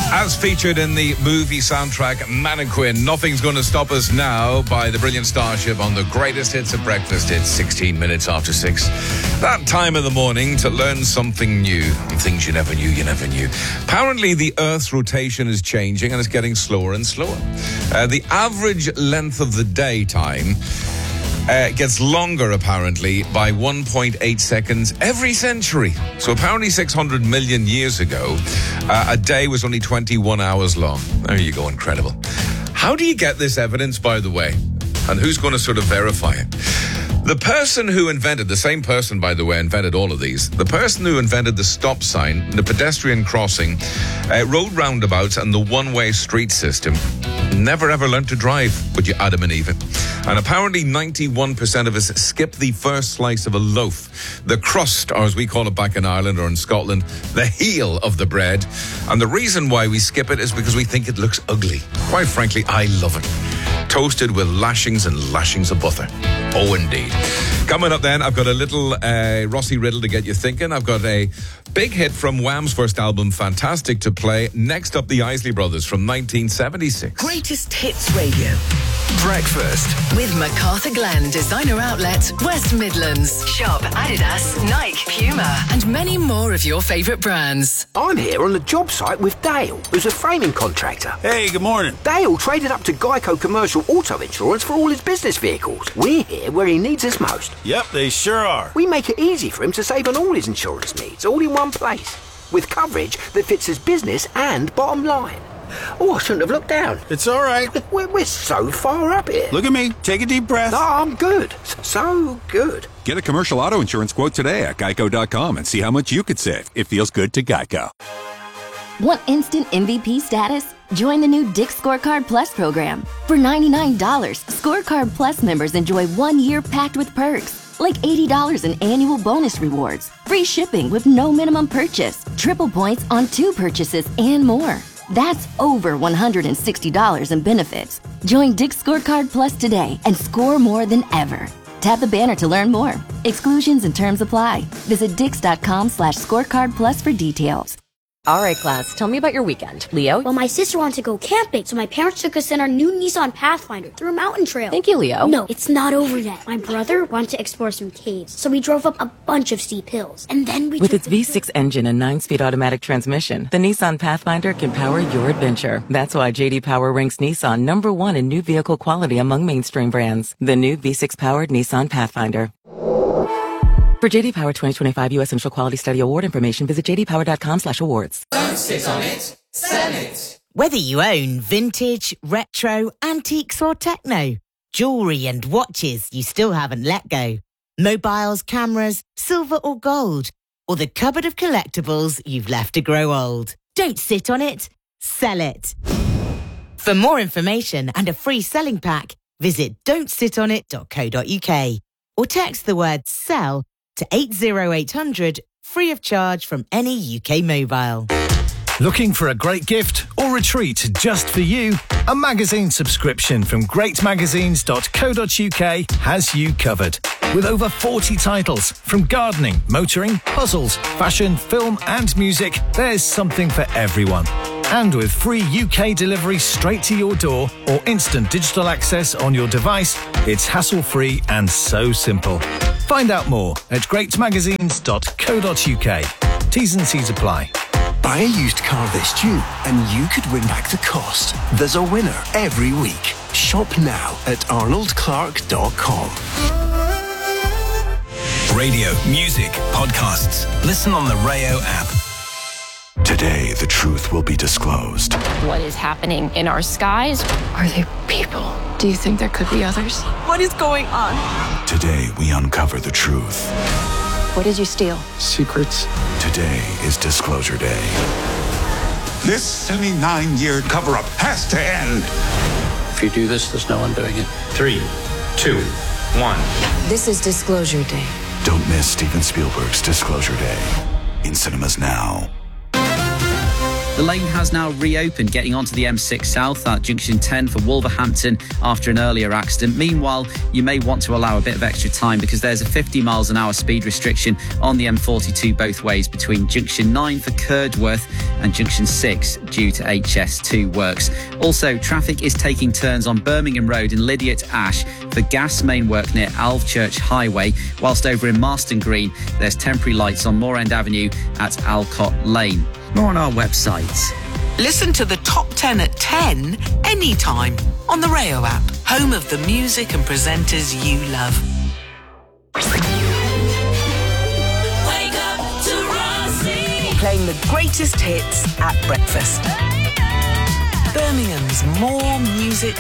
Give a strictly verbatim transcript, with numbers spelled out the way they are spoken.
As featured in the movie soundtrack Mannequin, Nothing's Gonna Stop Us Now by the Brilliant Starship on the greatest hits of breakfast. It's sixteen minutes after six. That time of the morning to learn something new. Things you never knew, you never knew. Apparently the Earth's rotation is changing and it's getting slower and slower. Uh, the average length of the daytime Uh, gets longer, apparently, by one point eight seconds every century. So apparently six hundred million years ago, uh, a day was only twenty-one hours long. There you go, incredible. How do you get this evidence, by the way? And who's going to sort of verify it? The person who invented, the same person, by the way, invented all of these. The person who invented the stop sign, the pedestrian crossing, uh, road roundabouts and the one-way street system never ever learned to drive, would you Adam and Eve? And apparently ninety-one percent of us skip the first slice of a loaf. The crust, or as we call it back in Ireland or in Scotland, the heel of the bread. And the reason why we skip it is because we think it looks ugly. Quite frankly, I love it. Toasted with lashings and lashings of butter. Oh, indeed. Coming up then, I've got a little uh, Rossi riddle to get you thinking. I've got a big hit from Wham's first album, Fantastic, to play. Next up, the Isley Brothers from nineteen seventy-six. Greatest Hits Radio. Breakfast With MacArthur Glen Designer Outlet, West Midlands. Shop Adidas, Nike, Puma, and many more of your favourite brands. I'm here on the job site with Dale, who's a framing contractor. Hey, good morning. Dale traded up to Geico Commercial Auto Insurance for all his business vehicles. We're here where he needs us most. Yep, they sure are. We make it easy for him to save on all his insurance needs, all in one place, with coverage that fits his business and bottom line. Oh, I shouldn't have looked down. It's all right. We're, we're so far up here. Look at me. Take a deep breath. Oh, I'm good. So good. Get a commercial auto insurance quote today at geico dot com and see how much you could save. It feels good to Geico. Want instant M V P status? Join the new Dick's Scorecard Plus program. For ninety-nine dollars, Scorecard Plus members enjoy one year packed with perks, like eighty dollars in annual bonus rewards, free shipping with no minimum purchase, triple points on two purchases, and more. That's over one hundred sixty dollars in benefits. Join Dick's Scorecard Plus today and score more than ever. Tap the banner to learn more. Exclusions and terms apply. Visit dix.com slash scorecard plus for details. All right, class, tell me about your weekend. Leo? Well, my sister wanted to go camping, so my parents took us in our new Nissan Pathfinder through a mountain trail. Thank you, Leo. No, it's not over yet. My brother wanted to explore some caves, so we drove up a bunch of steep hills. And then we With took its V six engine and nine-speed automatic transmission, the Nissan Pathfinder can power your adventure. That's why J D Power ranks Nissan number one in new vehicle quality among mainstream brands. The new V six-powered Nissan Pathfinder. For J D Power twenty twenty-five U S Central Quality Study Award information, visit j d power dot com slash awards. Don't sit on it, sell it. Whether you own vintage, retro, antiques or techno, jewellery and watches you still haven't let go, mobiles, cameras, silver or gold, or the cupboard of collectibles you've left to grow old. Don't sit on it, sell it. For more information and a free selling pack, visit don't sit on it dot co dot uk or text the word SELL to eight zero eight hundred, free of charge from any U K mobile. Looking for a great gift or retreat just for you? A magazine subscription from great magazines dot co dot uk has you covered. With over forty titles, from gardening, motoring, puzzles, fashion, film and music, there's something for everyone. And with free U K delivery straight to your door or instant digital access on your device, it's hassle-free and so simple. Find out more at great magazines dot co dot uk. T's and C's apply. Buy a used car this June and you could win back the cost. There's a winner every week. Shop now at arnold clark dot com. Radio, music, podcasts. Listen on the Rayo app. Today, the truth will be disclosed. What is happening in our skies? Are they people? Do you think there could be others? What is going on? Today, we uncover the truth. What did you steal? Secrets. Today is Disclosure Day. This seventy-nine-year cover-up has to end. If you do this, there's no undoing it. Three, two, one. This is Disclosure Day. Don't miss Steven Spielberg's Disclosure Day. In cinemas now. The lane has now reopened, getting onto the M six South at junction ten for Wolverhampton after an earlier accident. Meanwhile, you may want to allow a bit of extra time because there's a fifty miles an hour speed restriction on the M forty-two both ways between junction nine for Curdworth and junction six due to H S two works. Also, traffic is taking turns on Birmingham Road and Lydiate Ash for gas main work near Alvechurch Highway, whilst over in Marston Green there's temporary lights on Moorend Avenue at Alcott Lane. More on our website. Listen to the top ten at ten anytime on the Rayo app, home of the music and presenters you love. Wake up to Rossi. Playing the greatest hits at breakfast. Birmingham's More Music